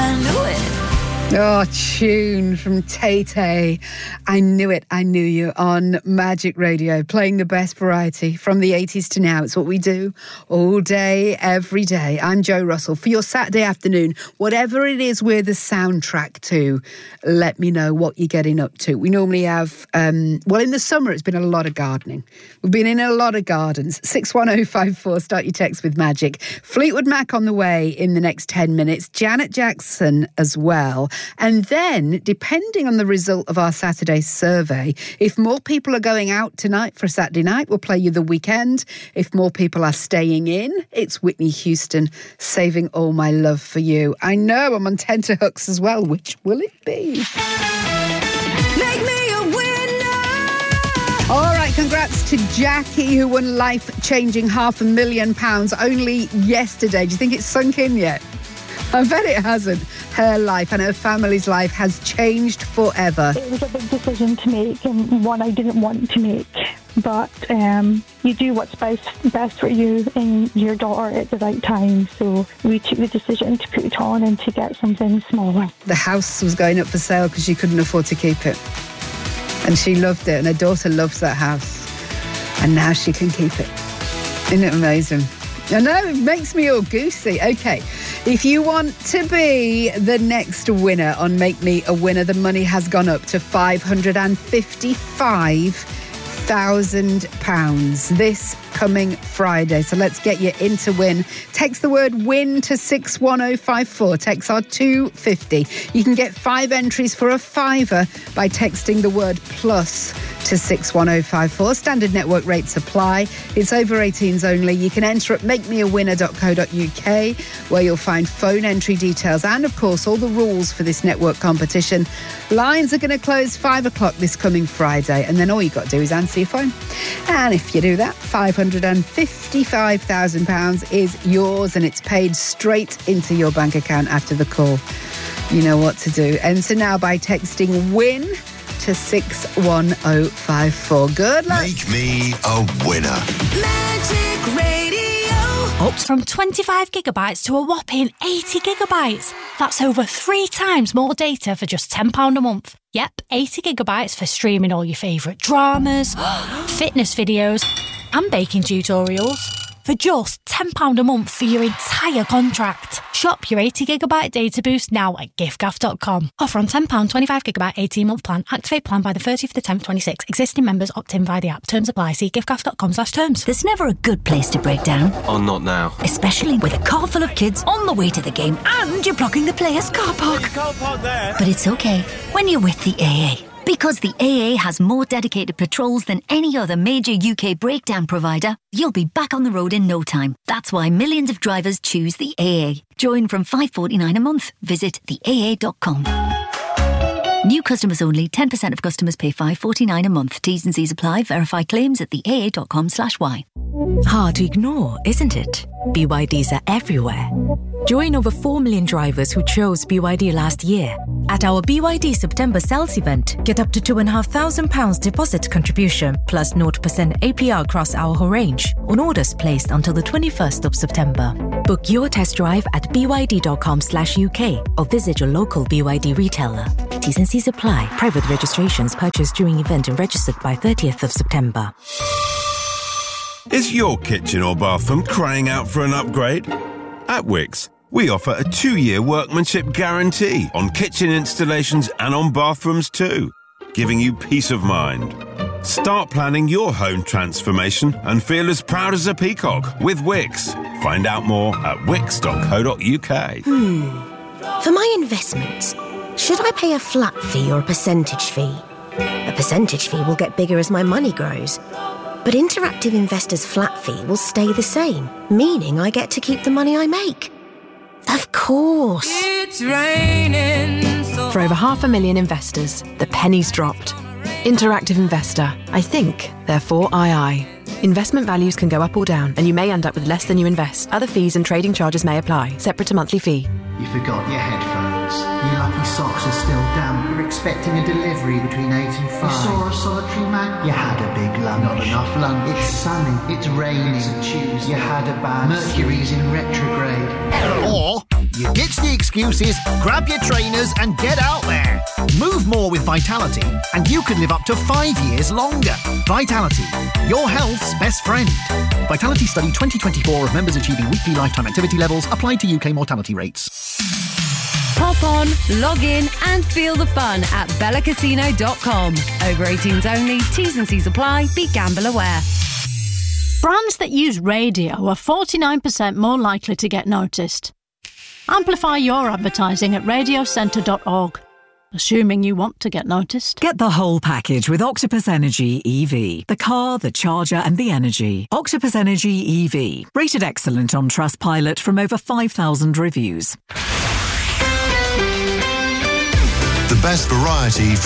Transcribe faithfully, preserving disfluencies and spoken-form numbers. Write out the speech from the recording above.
I knew it. Oh, tune from Tay-Tay. I knew it, I knew you on Magic Radio, playing the best variety from the eighties to now. It's what we do all day, every day. I'm Jo Russell. For your Saturday afternoon, whatever it is we're the soundtrack to, let me know what you're getting up to. We normally have, um, well, in the summer, it's been a lot of gardening. We've been in a lot of gardens. six one oh five four, start your text with Magic. Fleetwood Mac on the way in the next ten minutes. Janet Jackson as well. And then, depending on the result of our Saturday survey, if more people are going out tonight for a Saturday night, we'll play you The Weekend. If more people are staying in, it's Whitney Houston, Saving All My Love for You. I know I'm on tenterhooks as well. Which will it be? Make me a winner. All right, congrats to Jackie, who won life-changing half a million pounds only yesterday. Do you think it's sunk in yet? I bet it hasn't. Her life and her family's life has changed forever. It was a big decision to make, and one I didn't want to make. But um, you do what's best, best for you and your daughter at the right time. So we took the decision to put it on and to get something smaller. The house was going up for sale because she couldn't afford to keep it. And she loved it, and her daughter loves that house. And now she can keep it. Isn't it amazing? I know, it makes me all goosey. Okay, if you want to be the next winner on Make Me a Winner, the money has gone up to five hundred fifty-five thousand pounds this coming Friday. So let's get you in to win. Text the word WIN to six one oh five four. Texts are two fifty. You can get five entries for a fiver by texting the word plus to six one oh five four. Standard network rates apply. It's over eighteens only. You can enter at make me a winner dot co dot uk, where you'll find phone entry details and, of course, all the rules for this network competition. Lines are going to close five o'clock this coming Friday, and then all you've got to do is answer your phone. And if you do that, five hundred fifty-five thousand pounds is yours, and it's paid straight into your bank account after the call. You know what to do. Enter now by texting WIN to six one oh five four. Good luck. Make me a winner. Magic Radio. Ups from twenty-five gigabytes to a whopping eighty gigabytes. That's over three times more data for just ten pounds a month. Yep, eighty gigabytes for streaming all your favourite dramas, fitness videos and baking tutorials for just ten pounds a month for your entire contract. Shop your eighty gigabyte data boost now at giftgaff dot com. Offer on ten pounds twenty-five gigabyte eighteen month plan. Activate plan by the thirtieth of the tenth twenty-six. Existing members opt in via the app. Terms apply. See giftgaff dot com slash terms. There's never a good place to break down. Oh, not now. Especially with a car full of kids on the way to the game and you're blocking the players' car park. Car park there. But it's okay when you're with the A A. Because the A A has more dedicated patrols than any other major U K breakdown provider, you'll be back on the road in no time. That's why millions of drivers choose the A A. Join from five pounds forty-nine a month. Visit the A A dot com. New customers only. ten percent of customers pay five pounds forty-nine a month. T's and C's apply. Verify claims at the A A dot com slash Y. Hard to ignore, isn't it? B Y Ds are everywhere. Join over four million drivers who chose B Y D last year. At our B Y D September sales event, get up to two thousand five hundred pounds deposit contribution plus zero percent A P R across our whole range on orders placed until the twenty-first of September. Book your test drive at b y d dot com slash u k or visit your local B Y D retailer. T's and C's apply. Private registrations purchased during event and registered by thirtieth of September. Is your kitchen or bathroom crying out for an upgrade? At Wickes, we offer a two-year workmanship guarantee on kitchen installations and on bathrooms too, giving you peace of mind. Start planning your home transformation and feel as proud as a peacock with Wickes. Find out more at wicks dot co dot uk. Hmm. For my investments, should I pay a flat fee or a percentage fee? A percentage fee will get bigger as my money grows. But Interactive Investor's flat fee will stay the same, meaning I get to keep the money I make. Of course. It's raining. So For over half a million investors, the penny's dropped. Interactive Investor. I think, therefore I I. Investment values can go up or down, and you may end up with less than you invest. Other fees and trading charges may apply, separate to monthly fee. You forgot your headphones. Your lucky socks are still damp. You're expecting a delivery between eight and five. You saw a solitary magpie. You had a big lunch. Not enough lunch. It's sunny. It's raining. It's a Tuesday. You had a bad. Mercury's in retrograde. Or You ditch the excuses, grab your trainers and get out there. Move more with Vitality and you could live up to five years longer. Vitality, your health's best friend. Vitality Study twenty twenty-four of members achieving weekly lifetime activity levels applied to U K mortality rates. Pop on, log in and feel the fun at bella casino dot com. Over eighteens only, T's and C's apply, be gamble aware. Brands that use radio are forty-nine percent more likely to get noticed. Amplify your advertising at radio centre dot org. Assuming you want to get noticed. Get the whole package with Octopus Energy E V. The car, the charger and the energy. Octopus Energy E V. Rated excellent on Trustpilot from over five thousand reviews. The best variety from